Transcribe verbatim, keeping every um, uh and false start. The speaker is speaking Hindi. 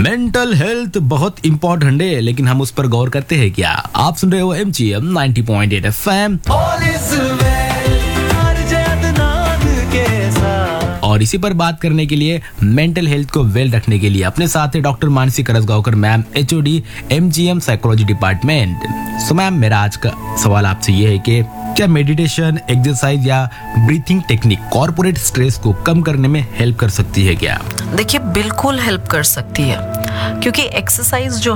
मेंटल हेल्थ बहुत इंपॉर्टेंट है, लेकिन हम उस पर गौर करते हैं क्या? आप सुन रहे हो M G M ninety point eight F M और इसी पर बात करने के लिए, मेंटल हेल्थ को वेल रखने के लिए अपने साथ है doctor Mansi करसगांवकर ma'am, H O D M G M psychology department. So ma'am, मेरा आज का सवाल आपसे ये है कि क्या मेडिटेशन, एक्सरसाइज या ब्रीथिंग टेक्निक कॉर्पोरेट स्ट्रेस को कम करने में हेल्प कर सकती है क्या? देखिए, बिल्कुल हेल्प कर सकती है, क्योंकि एक्सरसाइज जो